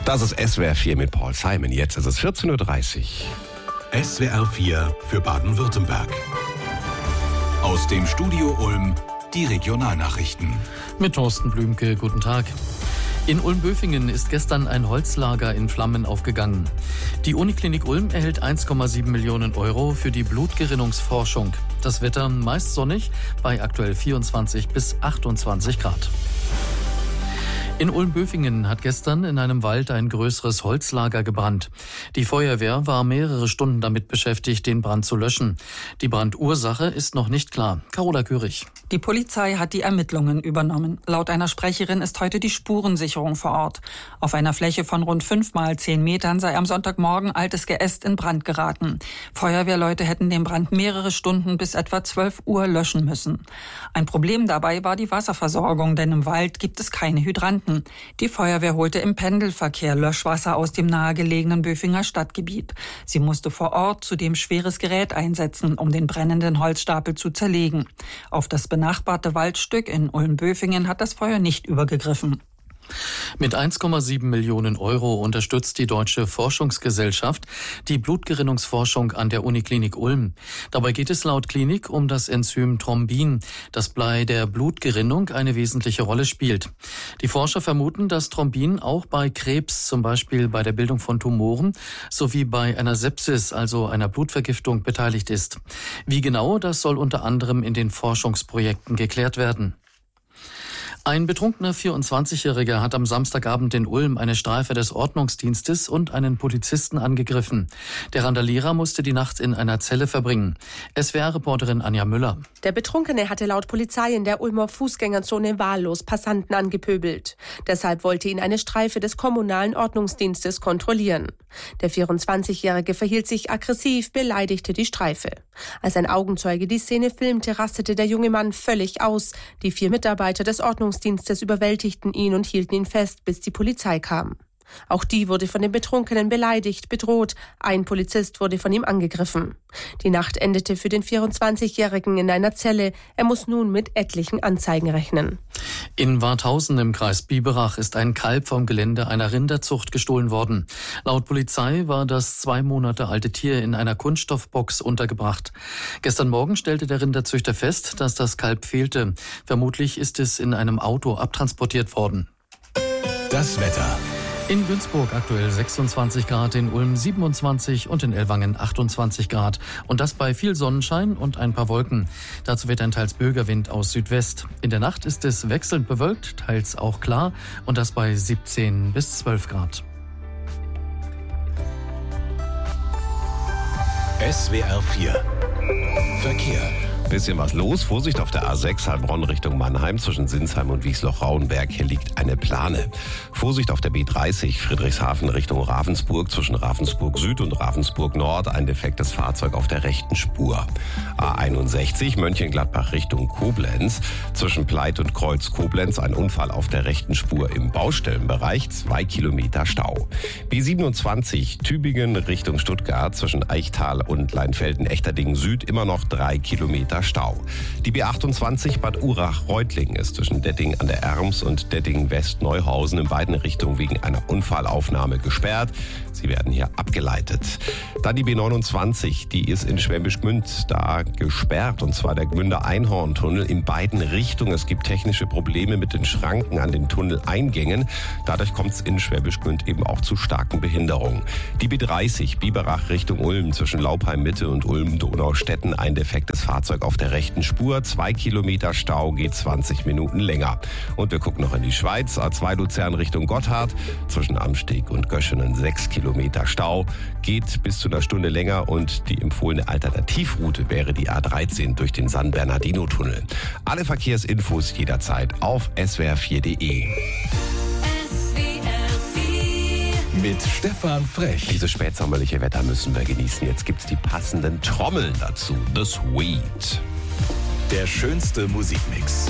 Das ist SWR 4 mit Paul Simon. Jetzt ist es 14.30 Uhr. SWR 4 für Baden-Württemberg. Aus dem Studio Ulm die Regionalnachrichten. Mit Thorsten Blümke, guten Tag. In Ulm-Böfingen ist gestern ein Holzlager in Flammen aufgegangen. Die Uniklinik Ulm erhält 1,7 Millionen Euro für die Blutgerinnungsforschung. Das Wetter meist sonnig bei aktuell 24 bis 28 Grad. In Ulm-Böfingen hat gestern in einem Wald ein größeres Holzlager gebrannt. Die Feuerwehr war mehrere Stunden damit beschäftigt, den Brand zu löschen. Die Brandursache ist noch nicht klar. Carola Körig. Die Polizei hat die Ermittlungen übernommen. Laut einer Sprecherin ist heute die Spurensicherung vor Ort. Auf einer Fläche von rund 5 mal 10 Metern sei am Sonntagmorgen altes Geäst in Brand geraten. Feuerwehrleute hätten den Brand mehrere Stunden bis etwa 12 Uhr löschen müssen. Ein Problem dabei war die Wasserversorgung, denn im Wald gibt es keine Hydranten. Die Feuerwehr holte im Pendelverkehr Löschwasser aus dem nahegelegenen Böfinger Stadtgebiet. Sie musste vor Ort zudem schweres Gerät einsetzen, um den brennenden Holzstapel zu zerlegen. Auf das benachbarte Waldstück in Ulm-Böfingen hat das Feuer nicht übergegriffen. Mit 1,7 Millionen Euro unterstützt die Deutsche Forschungsgesellschaft die Blutgerinnungsforschung an der Uniklinik Ulm. Dabei geht es laut Klinik um das Enzym Thrombin, das bei der Blutgerinnung eine wesentliche Rolle spielt. Die Forscher vermuten, dass Thrombin auch bei Krebs, zum Beispiel bei der Bildung von Tumoren, sowie bei einer Sepsis, also einer Blutvergiftung, beteiligt ist. Wie genau, das soll unter anderem in den Forschungsprojekten geklärt werden. Ein betrunkener 24-Jähriger hat am Samstagabend in Ulm eine Streife des Ordnungsdienstes und einen Polizisten angegriffen. Der Randalierer musste die Nacht in einer Zelle verbringen. SWR-Reporterin Anja Müller. Der Betrunkene hatte laut Polizei in der Ulmer Fußgängerzone wahllos Passanten angepöbelt. Deshalb wollte ihn eine Streife des kommunalen Ordnungsdienstes kontrollieren. Der 24-Jährige verhielt sich aggressiv, beleidigte die Streife. Als ein Augenzeuge die Szene filmte, rastete der junge Mann völlig aus. Die 4 Mitarbeiter des Ordnungsdienstes überwältigten ihn und hielten ihn fest, bis die Polizei kam. Auch die wurde von dem Betrunkenen beleidigt, bedroht. Ein Polizist wurde von ihm angegriffen. Die Nacht endete für den 24-Jährigen in einer Zelle. Er muss nun mit etlichen Anzeigen rechnen. In Warthausen im Kreis Biberach ist ein Kalb vom Gelände einer Rinderzucht gestohlen worden. Laut Polizei war das 2 Monate alte Tier in einer Kunststoffbox untergebracht. Gestern Morgen stellte der Rinderzüchter fest, dass das Kalb fehlte. Vermutlich ist es in einem Auto abtransportiert worden. Das Wetter. In Günzburg aktuell 26 Grad, in Ulm 27 und in Ellwangen 28 Grad. Und das bei viel Sonnenschein und ein paar Wolken. Dazu wird ein teils böiger Wind aus Südwest. In der Nacht ist es wechselnd bewölkt, teils auch klar. Und das bei 17 bis 12 Grad. SWR 4 Verkehr. Bisschen was los. Vorsicht auf der A6 Heilbronn Richtung Mannheim zwischen Sinsheim und Wiesloch-Rauenberg. Hier liegt eine Plane. Vorsicht auf der B30 Friedrichshafen Richtung Ravensburg zwischen Ravensburg Süd und Ravensburg Nord. Ein defektes Fahrzeug auf der rechten Spur. A61 Mönchengladbach Richtung Koblenz zwischen Pleit und Kreuz Koblenz. Ein Unfall auf der rechten Spur im Baustellenbereich. 2 Kilometer Stau. B27 Tübingen Richtung Stuttgart zwischen Eichtal und Leinfelden-Echterdingen Süd. Immer noch 3 Kilometer Stau. Die B28 Bad Urach-Reutlingen ist zwischen Detting an der Erms und Detting-West-Neuhausen in beiden Richtungen wegen einer Unfallaufnahme gesperrt. Sie werden hier abgeleitet. Dann die B29, die ist in Schwäbisch Gmünd da gesperrt, und zwar der Gmünder Einhorntunnel in beiden Richtungen. Es gibt technische Probleme mit den Schranken an den Tunneleingängen. Dadurch kommt es in Schwäbisch Gmünd eben auch zu starken Behinderungen. Die B30 Biberach Richtung Ulm zwischen Laupheim Mitte und Ulm-Donaustetten ein defektes Fahrzeug auf der rechten Spur. 2 Kilometer Stau, geht 20 Minuten länger. Und wir gucken noch in die Schweiz. A2 Luzern Richtung Gotthard zwischen Amsteg und Göschenen 6 Kilometer Stau, geht bis zu einer Stunde länger, und die empfohlene Alternativroute wäre die A13 durch den San Bernardino-Tunnel. Alle Verkehrsinfos jederzeit auf swr4.de. Mit Stefan Frech. Dieses spätsommerliche Wetter müssen wir genießen. Jetzt gibt's die passenden Trommeln dazu. The Sweet. Der schönste Musikmix.